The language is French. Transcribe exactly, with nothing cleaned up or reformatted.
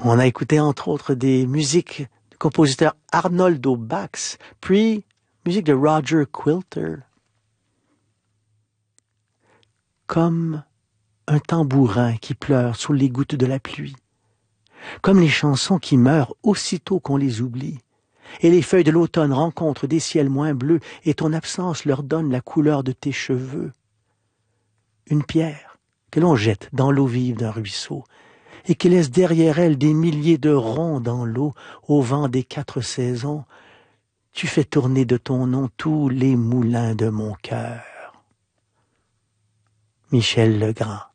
On a écouté entre autres des musiques du compositeur Arnoldo Bax, puis musique de Roger Quilter. Comme un tambourin qui pleure sous les gouttes de la pluie. Comme les chansons qui meurent aussitôt qu'on les oublie. Et les feuilles de l'automne rencontrent des ciels moins bleus et ton absence leur donne la couleur de tes cheveux. Une pierre que l'on jette dans l'eau vive d'un ruisseau et qui laisse derrière elle des milliers de ronds dans l'eau au vent des quatre saisons. Tu fais tourner de ton nom tous les moulins de mon cœur. Michel Legrand.